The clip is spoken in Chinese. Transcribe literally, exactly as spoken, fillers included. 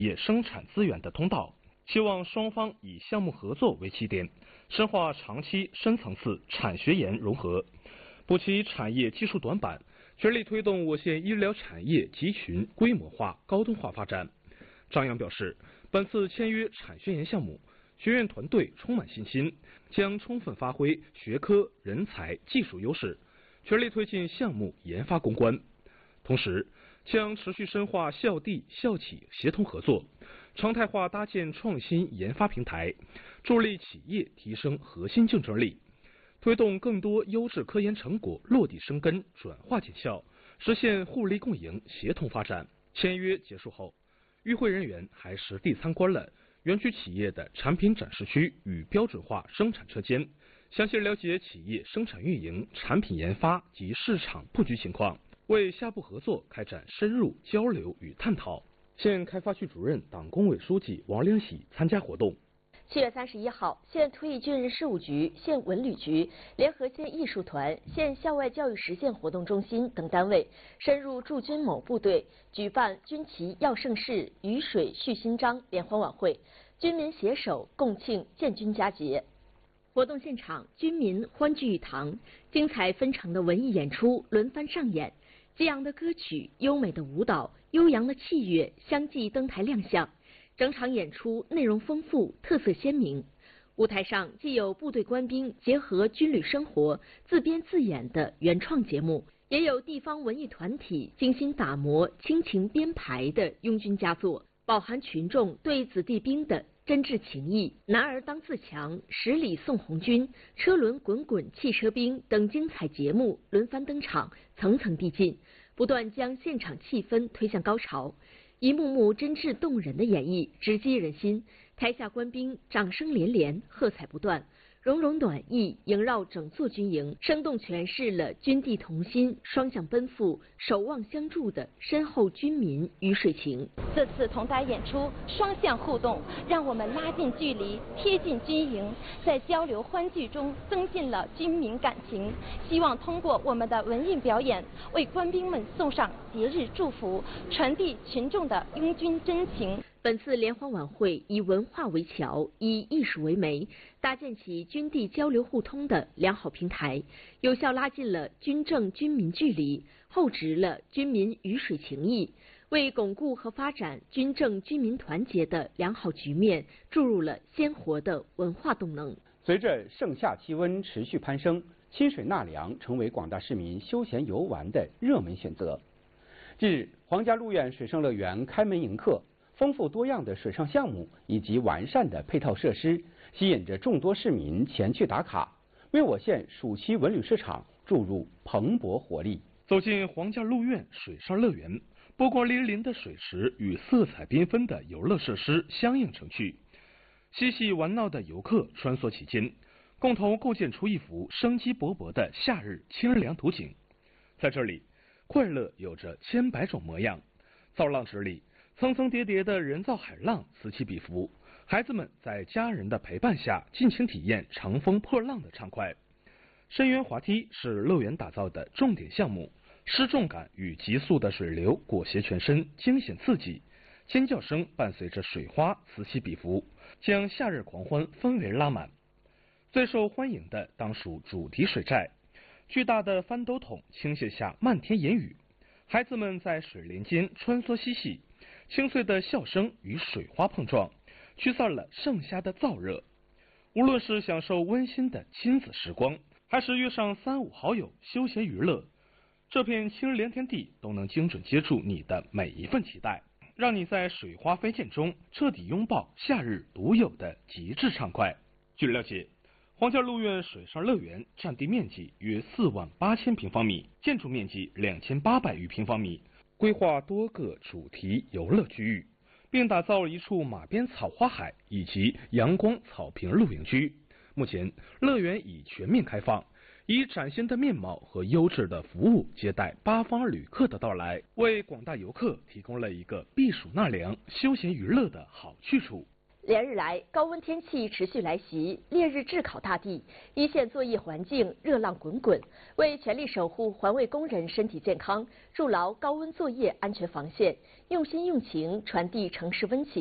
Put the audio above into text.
业生产资源的通道。希望双方以项目合作为起点，深化长期深层次产学研融合，补齐产业技术短板，全力推动我县医疗产业集群规模化、高端化发展。张扬表示，本次签约产学研项目，学院团队充满信心，将充分发挥学科、人才、技术优势，全力推进项目研发攻关。同时，将持续深化校地、校企协同合作，常态化搭建创新研发平台，助力企业提升核心竞争力，推动更多优质科研成果落地生根、转化见效，实现互利共赢、协同发展。签约结束后，与会人员还实地参观了园区企业的产品展示区与标准化生产车间，详细了解企业生产运营、产品研发及市场布局情况，为下步合作开展深入交流与探讨。县开发区主任、党工委书记王良喜参加活动。 七月三十一号，县退役军人事务局、县文旅局联合县艺术团、县校外教育实践活动中心等单位，深入驻军某部队，举办军旗耀盛世、雨水续新章联欢晚会，军民携手共庆建军佳节。活动现场，军民欢聚一堂，精彩纷呈的文艺演出轮番上演，激昂的歌曲、优美的舞蹈、悠扬的器乐相继登台亮相。整场演出内容丰富，特色鲜明。舞台上既有部队官兵结合军旅生活自编自演的原创节目，也有地方文艺团体精心打磨、倾情编排的拥军佳作，饱含群众对子弟兵的真挚情谊。男儿当自强、十里送红军、车轮滚滚汽车兵等精彩节目轮番登场，层层递进，不断将现场气氛推向高潮。一幕幕真挚动人的演绎直击人心，台下官兵掌声连连，喝彩不断，融融暖意萦绕整座军营，生动诠释了军地同心、双向奔赴、守望相助的深厚军民鱼水情。 这次同台演出双向互动，让我们拉近距离，贴近军营，在交流欢聚中增进了军民感情。希望通过我们的文艺表演，为官兵们送上节日祝福，传递群众的拥军真情。 本次联欢晚会以文化为桥，以艺术为媒，搭建起军地交流互通的良好平台，有效拉近了军政军民距离，厚植了军民鱼水情谊，为巩固和发展军政军民团结的良好局面注入了鲜活的文化动能。 随着盛夏气温持续攀升，亲水纳凉成为广大市民休闲游玩的热门选择。近日，皇家陆苑水上乐园开门迎客。丰富多样的水上项目以及完善的配套设施，吸引着众多市民前去打卡，为我县暑期文旅市场注入蓬勃活力。 走进皇家陆苑水上乐园，波光粼粼的水池与色彩缤纷的游乐设施相映成趣，嬉戏玩闹的游客穿梭其间，共同构建出一幅生机勃勃的夏日清凉图景。在这里，快乐有着千百种模样，造浪池里层层叠叠的人造海浪此起彼伏，孩子们在家人的陪伴下尽情体验乘风破浪的畅快。深渊滑梯是乐园打造的重点项目，失重感与急速的水流裹挟全身，惊险刺激，尖叫声伴随着水花此起彼伏，将夏日狂欢氛围拉满。最受欢迎的当属主题水寨，巨大的翻斗桶倾泻下漫天盐雨，孩子们在水帘间穿梭嬉戏，清脆的笑声与水花碰撞，驱散了盛夏的燥热。无论是享受温馨的亲子时光，还是约上三五好友休闲娱乐，这片清凉天地都能精准接住你的每一份期待，让你在水花飞溅中彻底拥抱夏日独有的极致畅快。据了解，皇家陆苑水上乐园占地面积约四万八千平方米，建筑面积两千八百余平方米，规划多个主题游乐区域，并打造一处马边草花海以及阳光草坪露营区。目前，乐园已全面开放，以崭新的面貌和优质的服务接待八方旅客的到来，为广大游客提供了一个避暑纳凉、休闲娱乐的好去处。 连日来，高温天气持续来袭，烈日炙烤大地，一线作业环境热浪滚滚。为全力守护环卫工人身体健康，筑牢高温作业安全防线，用心用情传递城市温情。